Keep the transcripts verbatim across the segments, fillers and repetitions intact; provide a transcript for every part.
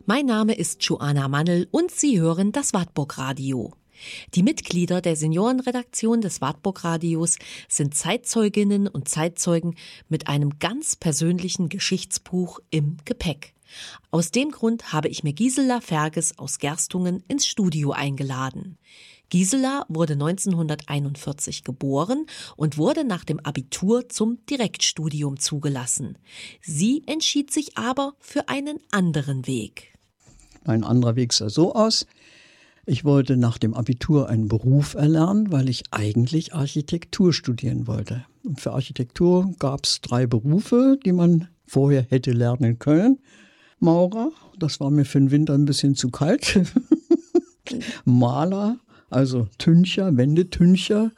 Mein Name ist Joanna Mannel und Sie hören das Wartburg Radio. Die Mitglieder der Seniorenredaktion des Wartburg Radios sind Zeitzeuginnen und Zeitzeugen mit einem ganz persönlichen Geschichtsbuch im Gepäck. Aus dem Grund habe ich mir Gisela Ferges aus Gerstungen ins Studio eingeladen. Gisela wurde neunzehnhunderteinundvierzig geboren und wurde nach dem Abitur zum Direktstudium zugelassen. Sie entschied sich aber für einen anderen Weg. Ein anderer Weg sah so aus. Ich wollte nach dem Abitur einen Beruf erlernen, weil ich eigentlich Architektur studieren wollte. Und für Architektur gab es drei Berufe, die man vorher hätte lernen können. Maurer, das war mir für den Winter ein bisschen zu kalt. Maler, also Tüncher, Wendetüncher.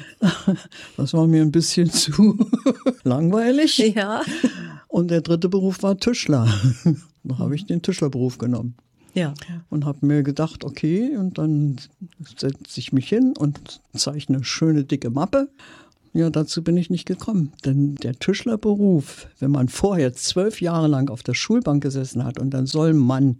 Das war mir ein bisschen zu langweilig. Ja. Und der dritte Beruf war Tischler. Da habe ich den Tischlerberuf genommen. Ja. Und habe mir gedacht, okay, und dann setze ich mich hin und zeichne eine schöne dicke Mappe. Ja, dazu bin ich nicht gekommen. Denn der Tischlerberuf, wenn man vorher zwölf Jahre lang auf der Schulbank gesessen hat und dann soll man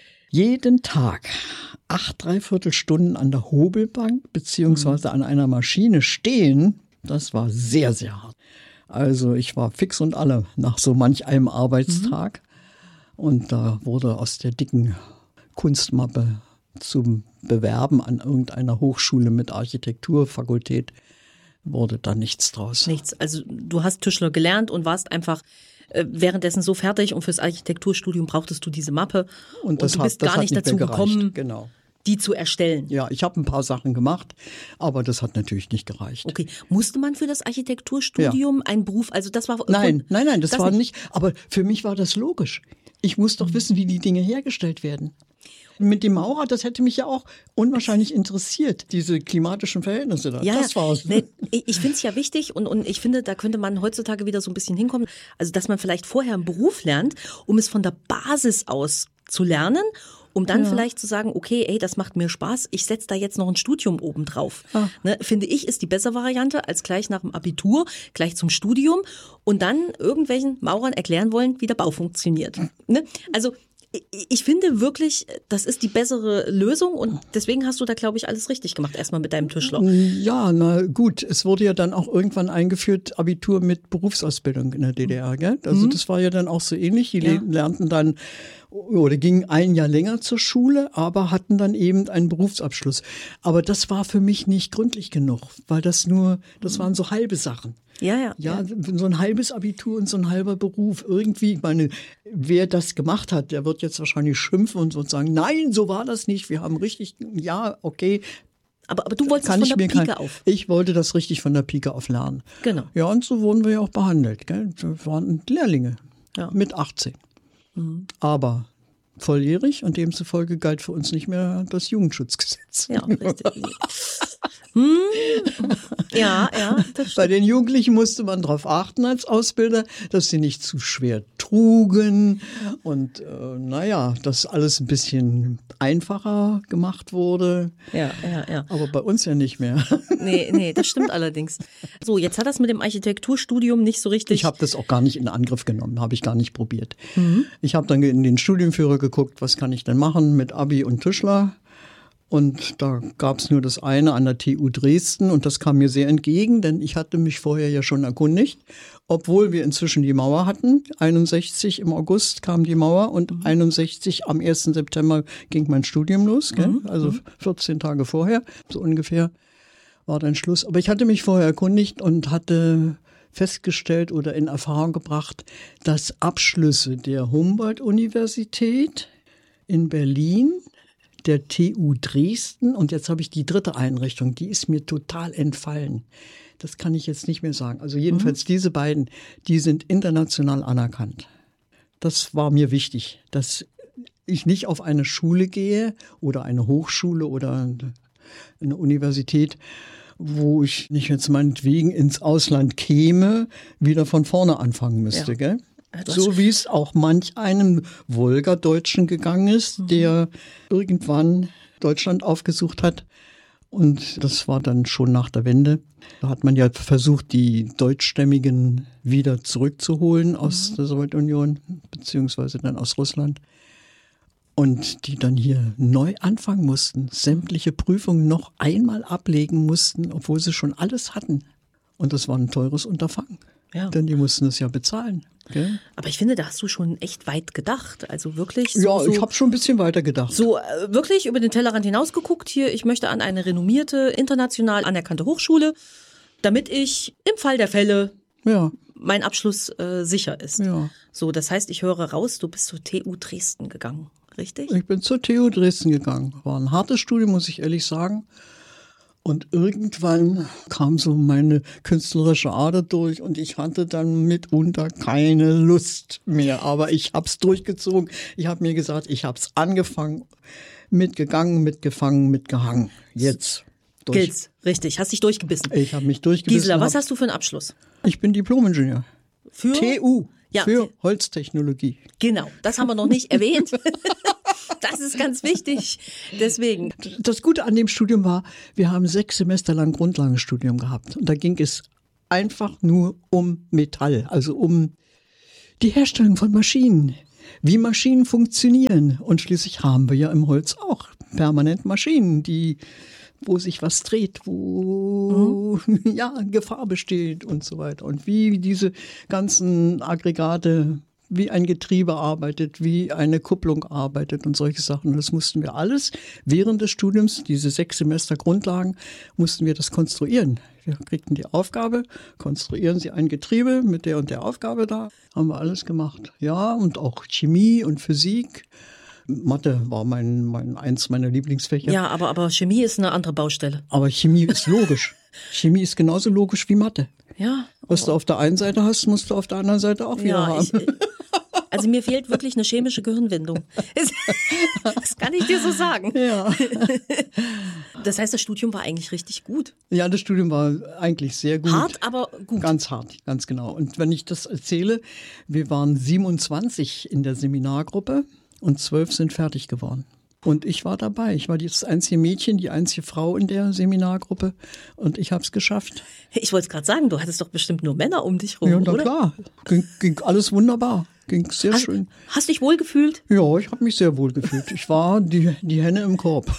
jeden Tag acht, dreiviertel Stunden an der Hobelbank beziehungsweise an einer Maschine stehen, das war sehr, sehr hart. Also ich war fix und alle nach so manch einem Arbeitstag. Mhm. Und da wurde aus der dicken Kunstmappe zum Bewerben an irgendeiner Hochschule mit Architekturfakultät wurde da nichts draus. Nichts. Also du hast Tischler gelernt und warst einfach äh, währenddessen so fertig und fürs Architekturstudium brauchtest du diese Mappe und, das und du bist hat, das gar nicht nicht dazu gereicht. gekommen, genau. die zu erstellen. Ja, ich habe ein paar Sachen gemacht, aber das hat natürlich nicht gereicht. Okay, musste man für das Architekturstudium ja. einen Beruf, also das war... Nein, nein, nein, das, das war nicht, nicht, aber für mich war das logisch. Ich muss doch wissen, wie die Dinge hergestellt werden. Mit dem Maurer, das hätte mich ja auch unwahrscheinlich interessiert, diese klimatischen Verhältnisse da. Ja, das war's. Nee, ich finde es ja wichtig und, und ich finde, da könnte man heutzutage wieder so ein bisschen hinkommen. Also, dass man vielleicht vorher einen Beruf lernt, um es von der Basis aus zu lernen, um dann ja. vielleicht zu sagen, okay, ey, das macht mir Spaß, ich setze da jetzt noch ein Studium oben drauf. Ah. Ne, finde ich, ist die bessere Variante, als gleich nach dem Abitur, gleich zum Studium und dann irgendwelchen Maurern erklären wollen, wie der Bau funktioniert. Ne? Also, ich finde wirklich, das ist die bessere Lösung und deswegen hast du da, glaube ich, alles richtig gemacht, erstmal mit deinem Tischler. Ja, na gut, es wurde ja dann auch irgendwann eingeführt, Abitur mit Berufsausbildung in der D D R, gell? Also mhm. das war ja dann auch so ähnlich, die ja. lernten dann oder gingen ein Jahr länger zur Schule, aber hatten dann eben einen Berufsabschluss. Aber das war für mich nicht gründlich genug, weil das nur, das waren so halbe Sachen. Ja, ja. Ja, so ein halbes Abitur und so ein halber Beruf. Irgendwie, ich meine, wer das gemacht hat, der wird jetzt wahrscheinlich schimpfen und so sagen, nein, so war das nicht. Wir haben richtig, ja, okay. Aber, aber du wolltest von der Pike kein, auf. Ich wollte das richtig von der Pike auf lernen. Genau. Ja, und so wurden wir ja auch behandelt. Gell? Wir waren Lehrlinge ja. mit achtzehn. Mhm. Aber volljährig und demzufolge galt für uns nicht mehr das Jugendschutzgesetz. Ja, richtig. hm. Ja, ja. Das Bei den Jugendlichen musste man darauf achten als Ausbilder, dass sie nicht zu schwer trugen und äh, naja, dass alles ein bisschen einfacher gemacht wurde. Ja, ja, ja. Aber bei uns ja nicht mehr. Nee, nee, das stimmt allerdings. So, jetzt hat das mit dem Architekturstudium nicht so richtig... Ich habe das auch gar nicht in Angriff genommen, habe ich gar nicht probiert. Mhm. Ich habe dann in den Studienführer geguckt, was kann ich denn machen mit Abi und Tischler. Und da gab es nur das eine an der T U Dresden und das kam mir sehr entgegen, denn ich hatte mich vorher ja schon erkundigt, obwohl wir inzwischen die Mauer hatten. einundsechzig im August kam die Mauer und mhm. einundsechzig am ersten September ging mein Studium los, gell? Mhm. Also vierzehn Tage vorher, so ungefähr, war dann Schluss. Aber ich hatte mich vorher erkundigt und hatte festgestellt oder in Erfahrung gebracht, dass Abschlüsse der Humboldt-Universität in Berlin, der T U Dresden und jetzt habe ich die dritte Einrichtung, die ist mir total entfallen. Das kann ich jetzt nicht mehr sagen. Also jedenfalls mhm. diese beiden, die sind international anerkannt. Das war mir wichtig, dass ich nicht auf eine Schule gehe oder eine Hochschule oder eine Universität, wo ich nicht jetzt meinetwegen ins Ausland käme, wieder von vorne anfangen müsste, ja. gell? So wie es auch manch einem Wolgadeutschen gegangen ist, mhm. der irgendwann Deutschland aufgesucht hat. Und das war dann schon nach der Wende. Da hat man ja versucht, die Deutschstämmigen wieder zurückzuholen aus mhm. der Sowjetunion, beziehungsweise dann aus Russland. und die dann hier neu anfangen mussten, sämtliche Prüfungen noch einmal ablegen mussten, obwohl sie schon alles hatten. Und das war ein teures Unterfangen, ja. Denn die mussten es ja bezahlen. Gell? Aber ich finde, da hast du schon echt weit gedacht. Also wirklich. So, ja, ich so, habe schon ein bisschen weiter gedacht. So äh, wirklich über den Tellerrand hinausgeguckt. Hier, ich möchte an eine renommierte, international anerkannte Hochschule, damit ich im Fall der Fälle ja. mein Abschluss äh, sicher ist. Ja. So, das heißt, ich höre raus, du bist zur T U Dresden gegangen, richtig? Ich bin zur T U Dresden gegangen. War ein hartes Studium, muss ich ehrlich sagen. Und irgendwann kam so meine künstlerische Ader durch und ich hatte dann mitunter keine Lust mehr. Aber ich habe es durchgezogen. Ich habe mir gesagt, ich habe es angefangen, mitgegangen, mitgefangen, mitgehangen. Jetzt. Durch. Gilt's, richtig. Hast dich durchgebissen. Ich habe mich durchgebissen. Gisela, was hast du für einen Abschluss? Ich bin Diplom-Ingenieur. Für? T U. Ja. Für Holztechnologie. Genau, das haben wir noch nicht erwähnt. Das ist ganz wichtig. Deswegen. Das Gute an dem Studium war, wir haben sechs Semester lang Grundlagenstudium gehabt. Und da ging es einfach nur um Metall, also um die Herstellung von Maschinen, wie Maschinen funktionieren. Und schließlich haben wir ja im Holz auch permanent Maschinen, die, wo sich was dreht, wo mhm. ja Gefahr besteht und so weiter. Und wie diese ganzen Aggregate, wie ein Getriebe arbeitet, wie eine Kupplung arbeitet und solche Sachen. Das mussten wir alles während des Studiums, diese sechs Semester Grundlagen, mussten wir das konstruieren. Wir kriegten die Aufgabe, konstruieren Sie ein Getriebe mit der und der Aufgabe da. Haben wir alles gemacht. Ja, und auch Chemie und Physik. Mathe war mein, mein eins meiner Lieblingsfächer. Ja, aber, aber Chemie ist eine andere Baustelle. Aber Chemie ist logisch. Chemie ist genauso logisch wie Mathe. Ja. Was du auf der einen Seite hast, musst du auf der anderen Seite auch wieder ja, haben. Ich, also mir fehlt wirklich eine chemische Gehirnwindung. Das kann ich dir so sagen. Ja. Das heißt, das Studium war eigentlich richtig gut. Ja, das Studium war eigentlich sehr gut. Hart, aber gut. Ganz hart, ganz genau. Und wenn ich das erzähle, wir waren siebenundzwanzig in der Seminargruppe und zwölf sind fertig geworden. Und ich war dabei. Ich war das einzige Mädchen, die einzige Frau in der Seminargruppe. Und ich habe es geschafft. Ich wollte es gerade sagen, du hattest doch bestimmt nur Männer um dich rum, ja, na oder? Klar. Ging, ging alles wunderbar. Ging sehr hast, schön. Hast dich wohl gefühlt? Ja, ich habe mich sehr wohl gefühlt. Ich war die, die Henne im Korb.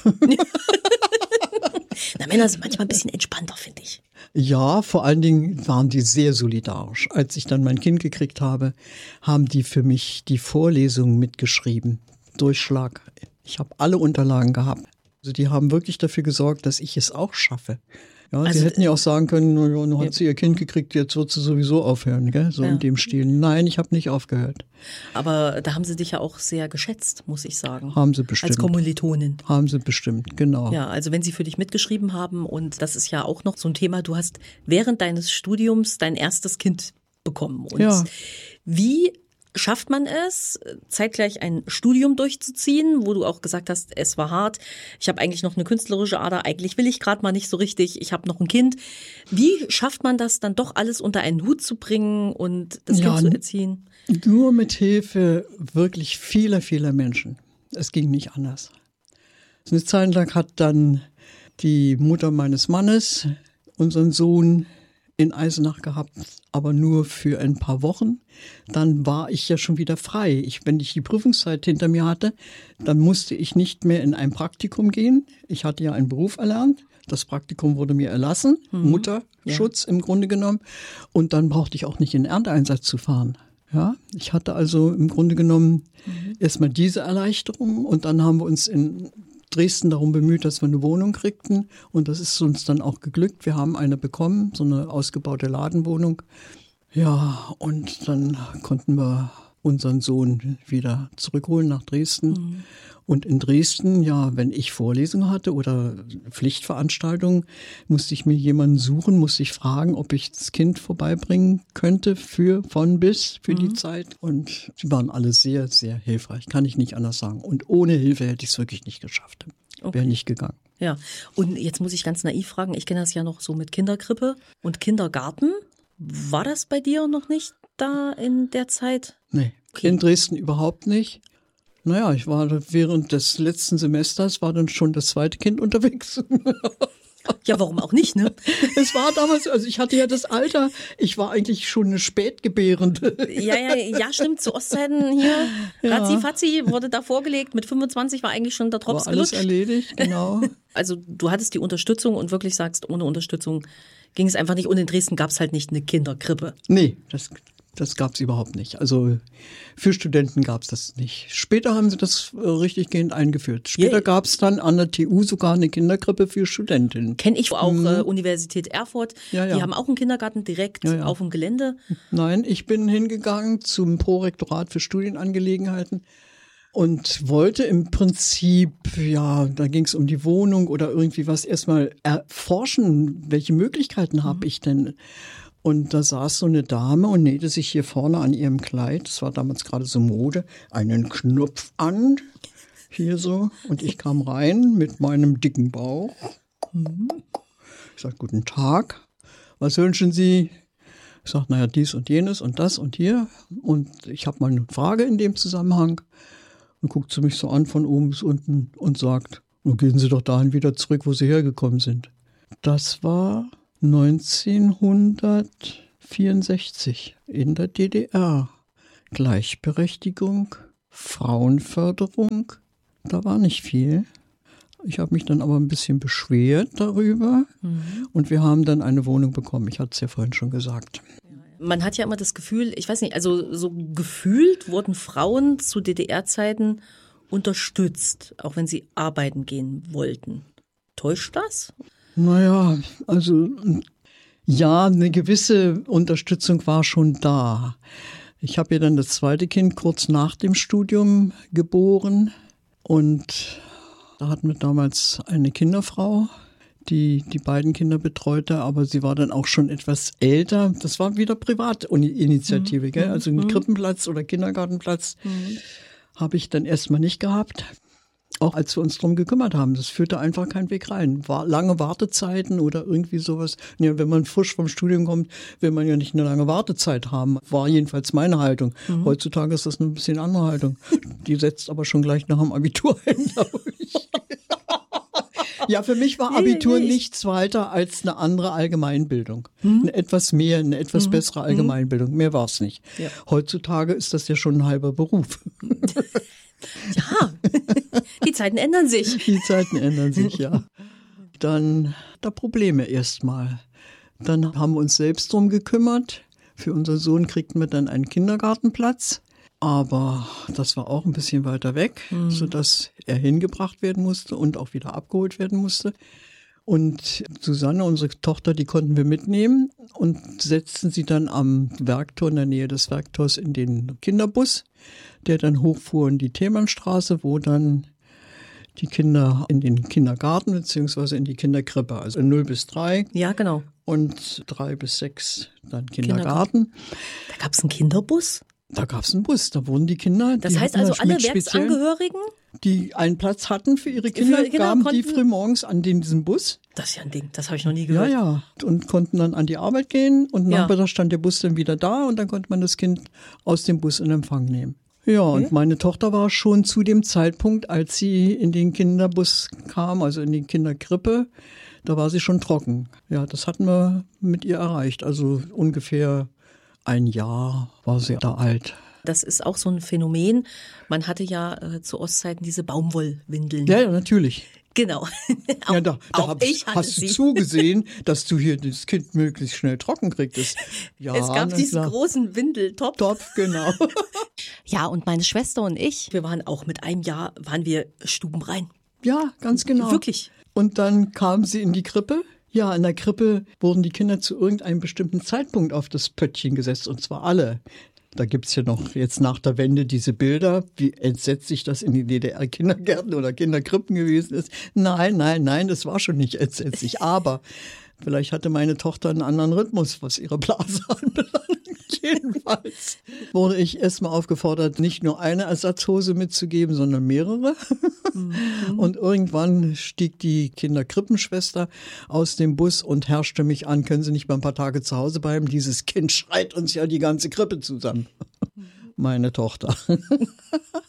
Na, Männer sind manchmal ein bisschen entspannter, finde ich. Ja, vor allen Dingen waren die sehr solidarisch. Als ich dann mein Kind gekriegt habe, haben die für mich die Vorlesungen mitgeschrieben. Durchschlag. Ich habe alle Unterlagen gehabt. Also die haben wirklich dafür gesorgt, dass ich es auch schaffe. Ja, also, sie hätten ja auch sagen können, nun ja, hat sie ihr Kind gekriegt, jetzt wird sie sowieso aufhören, gell? So ja. In dem Stil. Nein, ich habe nicht aufgehört. Aber da haben sie dich ja auch sehr geschätzt, muss ich sagen. Haben sie bestimmt. Als Kommilitonin. Haben sie bestimmt, genau. Ja, also wenn sie für dich mitgeschrieben haben, und das ist ja auch noch so ein Thema, du hast während deines Studiums dein erstes Kind bekommen. Und ja. Wie schafft man es, zeitgleich ein Studium durchzuziehen, wo du auch gesagt hast, es war hart, ich habe eigentlich noch eine künstlerische Ader, eigentlich will ich gerade mal nicht so richtig, ich habe noch ein Kind. Wie schafft man das dann doch alles unter einen Hut zu bringen und das ja, Kind zu erziehen? Nur mit Hilfe wirklich vieler, vieler Menschen. Es ging nicht anders. Eine Zeit lang hat dann die Mutter meines Mannes unseren Sohn in Eisenach gehabt, aber nur für ein paar Wochen. Dann war ich ja schon wieder frei. Ich, wenn ich die Prüfungszeit hinter mir hatte, dann musste ich nicht mehr in ein Praktikum gehen. Ich hatte ja einen Beruf erlernt. Das Praktikum wurde mir erlassen, mhm. Mutterschutz ja. Im Grunde genommen. Und dann brauchte ich auch nicht in den Ernteeinsatz zu fahren. Ja, ich hatte also im Grunde genommen mhm. erstmal diese Erleichterung und dann haben wir uns in Dresden darum bemüht, dass wir eine Wohnung kriegten und das ist uns dann auch geglückt. Wir haben eine bekommen, so eine ausgebaute Ladenwohnung. Ja, und dann konnten wir unseren Sohn wieder zurückholen nach Dresden. Mhm. Und in Dresden, ja, wenn ich Vorlesungen hatte oder Pflichtveranstaltungen, musste ich mir jemanden suchen, musste ich fragen, ob ich das Kind vorbeibringen könnte für von bis für mhm. die Zeit. Und sie waren alle sehr, sehr hilfreich, kann ich nicht anders sagen. Und ohne Hilfe hätte ich es wirklich nicht geschafft. Okay. Wäre nicht gegangen. Ja, und jetzt muss ich ganz naiv fragen, ich kenne das ja noch so mit Kinderkrippe und Kindergarten. War das bei dir noch nicht da in der Zeit? Nee, okay. In Dresden überhaupt nicht. Naja, ich war während des letzten Semesters, war dann schon das zweite Kind unterwegs. Ja, warum auch nicht, ne? Es war damals, also ich hatte ja das Alter, ich war eigentlich schon eine Spätgebärende. Ja, ja, ja, stimmt, zu Ostzeiten hier, Ja. Ratzi-Fatzi wurde da vorgelegt, mit fünfundzwanzig war eigentlich schon der Drops War alles gelutscht. erledigt, genau. Also du hattest die Unterstützung und wirklich sagst, ohne Unterstützung ging es einfach nicht. Und in Dresden gab es halt nicht eine Kinderkrippe. Nee, das, das gab es überhaupt nicht. Also für Studenten gab es das nicht. Später haben sie das äh, richtiggehend eingeführt. Später Ja. gab es dann an der T U sogar eine Kinderkrippe für Studentinnen. Kenne ich auch äh, Universität Erfurt. Ja, ja. Die haben auch einen Kindergarten direkt Ja, ja. auf dem Gelände. Nein, ich bin hingegangen zum Prorektorat für Studienangelegenheiten und wollte im Prinzip, ja, da ging es um die Wohnung oder irgendwie was, erstmal erforschen, welche Möglichkeiten habe ich denn? Und da saß so eine Dame und nähte sich hier vorne an ihrem Kleid, das war damals gerade so Mode, einen Knopf an, hier so. Und ich kam rein mit meinem dicken Bauch. Ich sag, guten Tag, was wünschen Sie? Ich sag, naja, dies und jenes und das und hier. Und ich habe mal eine Frage in dem Zusammenhang. Und guckt sie mich so an von oben bis unten und sagt, nun gehen Sie doch dahin wieder zurück, wo Sie hergekommen sind. Das war neunzehnhundertvierundsechzig in der D D R. Gleichberechtigung, Frauenförderung, da war nicht viel. Ich habe mich dann aber ein bisschen beschwert darüber mhm. und wir haben dann eine Wohnung bekommen. Ich hatte es ja vorhin schon gesagt. Man hat ja immer das Gefühl, ich weiß nicht, also so gefühlt wurden Frauen zu D D R-Zeiten unterstützt, auch wenn sie arbeiten gehen wollten. Täuscht das? Naja, also ja, eine gewisse Unterstützung war schon da. Ich habe ja dann das zweite Kind kurz nach dem Studium geboren und da hatten wir damals eine Kinderfrau, die die beiden Kinder betreute, aber sie war dann auch schon etwas älter. Das war wieder Privatinitiative, mhm. gell? Also einen Krippenplatz oder Kindergartenplatz mhm. habe ich dann erstmal nicht gehabt. Auch als wir uns drum gekümmert haben. Das führte einfach keinen Weg rein. War lange Wartezeiten oder irgendwie sowas. Ja, wenn man frisch vom Studium kommt, will man ja nicht eine lange Wartezeit haben. War jedenfalls meine Haltung. Mhm. Heutzutage ist das eine bisschen andere Haltung. Die setzt aber schon gleich nach dem Abitur ein, glaube ich. Ja, für mich war Abitur nichts weiter als eine andere Allgemeinbildung. Mhm. Eine etwas mehr, eine etwas mhm. bessere Allgemeinbildung. Mehr war es nicht. Ja. Heutzutage ist das ja schon ein halber Beruf. Ja, die Zeiten ändern sich. Die Zeiten ändern sich, ja. Dann da Probleme erstmal. Dann haben wir uns selbst drum gekümmert. Für unseren Sohn kriegten wir dann einen Kindergartenplatz. Aber das war auch ein bisschen weiter weg, mhm. sodass er hingebracht werden musste und auch wieder abgeholt werden musste. Und Susanne, unsere Tochter, die konnten wir mitnehmen und setzten sie dann am Werktor, in der Nähe des Werktors, in den Kinderbus, der dann hochfuhr in die Thälmannstraße, wo dann die Kinder in den Kindergarten beziehungsweise in die Kinderkrippe, also null bis drei. Ja, genau. Und drei bis sechs dann Kindergarten. Da gab es einen Kinderbus? Da gab es einen Bus, da wurden die Kinder. Das heißt also, alle Werksangehörigen, die einen Platz hatten für ihre Kinder, für, genau, gaben die frühmorgens an den, diesen Bus. Das ist ja ein Ding, das habe ich noch nie gehört. Ja, ja. Und konnten dann an die Arbeit gehen und ja. nachmittags stand der Bus dann wieder da und dann konnte man das Kind aus dem Bus in Empfang nehmen. Ja, okay. Und meine Tochter war schon zu dem Zeitpunkt, als sie in den Kinderbus kam, also in die Kinderkrippe, da war sie schon trocken. Ja, das hatten wir mit ihr erreicht. Also ungefähr ein Jahr war sie da alt. Das ist auch so ein Phänomen. Man hatte ja äh, zu Ostzeiten diese Baumwollwindeln. Ja, ja, natürlich. Genau. auch, ja, da, da hab, ich hast du sie. zugesehen, dass du hier das Kind möglichst schnell trocken kriegtest. Ja, es gab diesen klar. großen Windeltopf. Topf, genau. Ja, und meine Schwester und ich, wir waren auch mit einem Jahr, waren wir stubenrein. Ja, ganz genau. Wirklich. Und dann kamen sie in die Krippe. Ja, in der Krippe wurden die Kinder zu irgendeinem bestimmten Zeitpunkt auf das Pöttchen gesetzt, und zwar alle. Da gibt's ja noch jetzt nach der Wende diese Bilder, wie entsetzlich das in den D D R-Kindergärten oder Kinderkrippen gewesen ist. Nein, nein, nein, das war schon nicht entsetzlich. Aber vielleicht hatte meine Tochter einen anderen Rhythmus, was ihre Blase anbelangt. Jedenfalls wurde ich erstmal aufgefordert, nicht nur eine Ersatzhose mitzugeben, sondern mehrere. Mhm. Und irgendwann stieg die Kinderkrippenschwester aus dem Bus und herrschte mich an, können Sie nicht mal ein paar Tage zu Hause bleiben? Dieses Kind schreit uns ja die ganze Krippe zusammen. Mhm. Meine Tochter.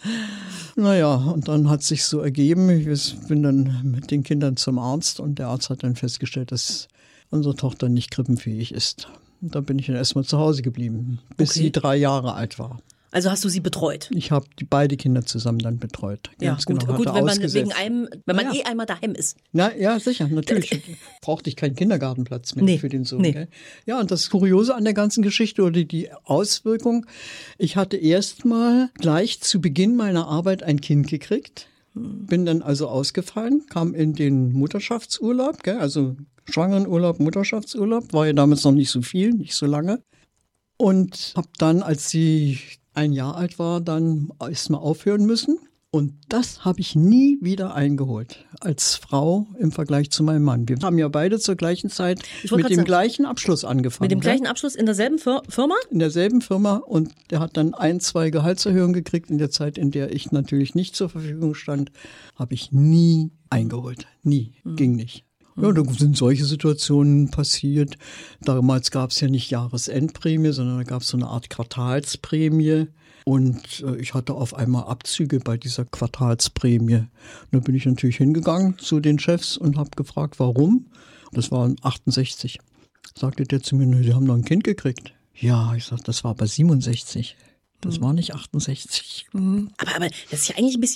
Naja, und dann hat sich so ergeben, ich bin dann mit den Kindern zum Arzt und der Arzt hat dann festgestellt, dass unsere Tochter nicht krippenfähig ist. Und da bin ich dann erstmal zu Hause geblieben, bis Okay. sie drei Jahre alt war. Also hast du sie betreut? Ich habe die beide Kinder zusammen dann betreut. Ja, Ganz gut, genau, gut hatte wenn man ausgesetzt. wegen einem, wenn man Ja. eh einmal daheim ist. Na ja, sicher, natürlich. Brauchte ich keinen Kindergartenplatz mehr Nee, für den Sohn. nee. Gell? Ja, und das Kuriose an der ganzen Geschichte oder die Auswirkung, ich hatte erst mal gleich zu Beginn meiner Arbeit ein Kind gekriegt, bin dann also ausgefallen, kam in den Mutterschaftsurlaub, gell? Also Schwangerenurlaub, Mutterschaftsurlaub, war ja damals noch nicht so viel, nicht so lange. Und habe dann, als sie ein Jahr alt war, dann erstmal aufhören müssen. Und das habe ich nie wieder eingeholt als Frau im Vergleich zu meinem Mann. Wir haben ja beide zur gleichen Zeit Ich wollte mit grad dem sagen, gleichen Abschluss angefangen. Mit dem gell? gleichen Abschluss in derselben Fir- Firma? In derselben Firma und der hat dann ein, zwei Gehaltserhöhungen gekriegt. In der Zeit, in der ich natürlich nicht zur Verfügung stand, habe ich nie eingeholt. Nie. Mhm. Ging nicht. Ja, da sind solche Situationen passiert. Damals gab es ja nicht Jahresendprämie, sondern da gab es so eine Art Quartalsprämie. Und äh, ich hatte auf einmal Abzüge bei dieser Quartalsprämie. Und da bin ich natürlich hingegangen zu den Chefs und habe gefragt, warum. Das waren achtundsechzig. Sagte der zu mir, "Nö, Sie haben noch ein Kind gekriegt." Ja, ich sagte, das war aber siebenundsechzig. Das war nicht achtundsechzig. Aber, aber das ist ja eigentlich ein bisschen